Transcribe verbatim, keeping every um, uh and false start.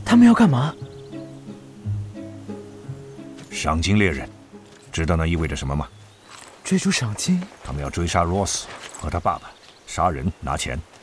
他们要干嘛？ 赏金猎人，知道那意味着什么吗？ 追逐赏金？ 他们要追杀 Ross 和他爸爸，杀人拿钱。